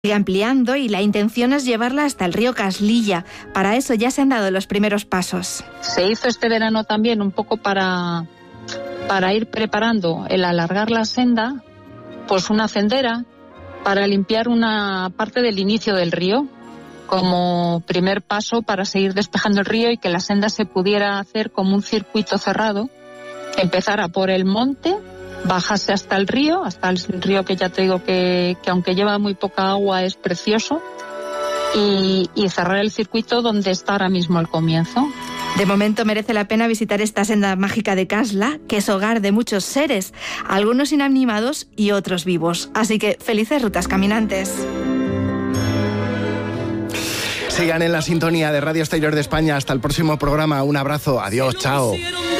sigue ampliando y la intención es llevarla hasta el río Caslilla. Para eso ya se han dado los primeros pasos. Se hizo este verano también un poco para ir preparando el alargar la senda, pues una sendera para limpiar una parte del inicio del río, como primer paso para seguir despejando el río y que la senda se pudiera hacer como un circuito cerrado, empezara por el monte, bajase hasta el río que ya te digo que aunque lleva muy poca agua es precioso, y cerrar el circuito donde está ahora mismo el comienzo. De momento merece la pena visitar esta senda mágica de Casla, que es hogar de muchos seres, algunos inanimados y otros vivos. Así que felices rutas, caminantes. Sigan en la sintonía de Radio Exterior de España. Hasta el próximo programa. Un abrazo. Adiós. Chao.